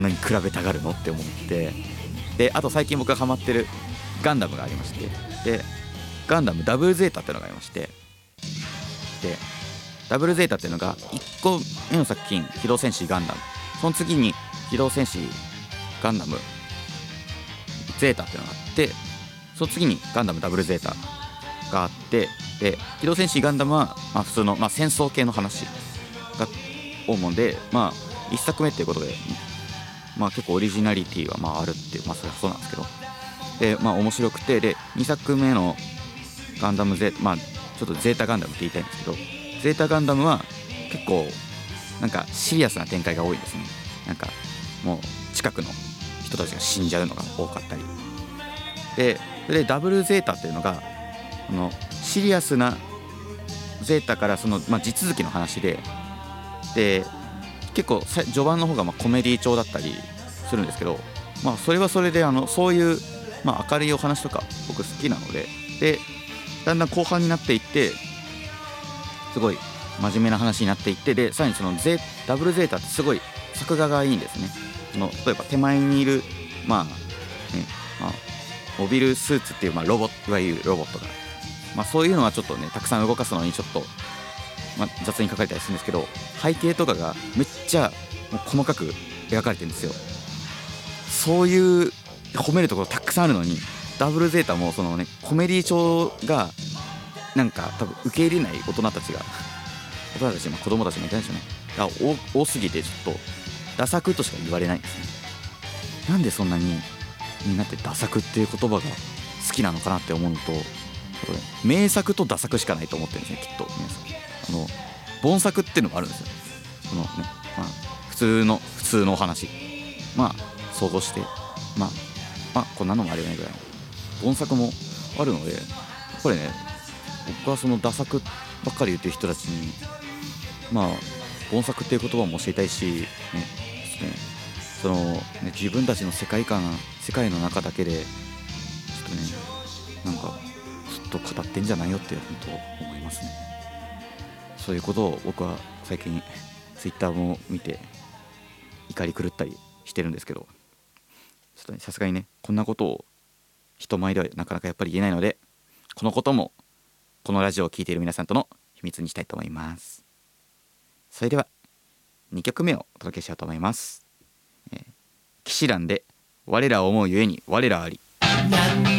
何比べたがるのって思って、であと最近僕がハマってるガンダムがありまして、でガンダムダブルゼータっていうのがありまして、でダブルゼータっていうのが1個目の作品機動戦士ガンダム、その次に機動戦士ガンダムゼータっていうのがあって、その次にガンダムダブルゼータがあって、で機動戦士ガンダムはまあ普通の、まあ、戦争系の話が主で、まあ1作目っていうことで、まあ結構オリジナリティはまああるっていう、まあそれはそうなんですけど、でまあ面白くて、で2作目のガンダムゼータ、まあちょっとゼータガンダムって言いたいんですけど、ゼータガンダムは結構なんかシリアスな展開が多いですね。なんかもう近くの人たちが死んじゃうのが多かったりで、それでダブルゼータっていうのがシリアスなゼータからその、まあ、地続きの話で、結構序盤の方がまあコメディ調だったりするんですけど、まあそれはそれでそういう、まあ、明るいお話とか僕好きなので、だんだん後半になっていってすごい真面目な話になっていって、でさらにそのダブルゼータってすごい作画がいいんですね。例えば手前にいるまあね、まあモビルスーツっていう、まあいわゆるロボットが、まあ、そういうのはちょっとねたくさん動かすのにちょっと、まあ、雑に描かれたりするんですけど、背景とかがめっちゃもう細かく描かれてるんですよ。そういう褒めるところたくさんあるのに、ダブルゼータもそのねコメディ調がなんか多分受け入れない大人たち、まあ、子供たちもいたんでしょうねが多すぎて、ちょっとダサくとしか言われないんですね。なんでそんなにみんなってダサくっていう言葉が好きなのかなって思うと、名作とダサくしかないと思ってるんですね、きっと皆さん。凡作っていうのもあるんですよ。ね、まあ、普通のお話、まあ想像して、まあこんなのもあるよねぐらいの凡作もあるので、やっぱりね僕はそのダサくばっかり言ってる人たちに、まあ凡作っていう言葉も教えたいし、ね、そのね、自分たちの世界の中だけでちょっとねなんかずっと語ってんじゃないよって本当思いますね。そういうことを僕は最近ツイッターも見て怒り狂ったりしてるんですけど、ちょっとねさすがにねこんなことを人前ではなかなかやっぱり言えないので、このこともこのラジオを聴いている皆さんとの秘密にしたいと思います。それでは2曲目をお届けしようと思います。騎士団で我らを思うゆえに我らあり。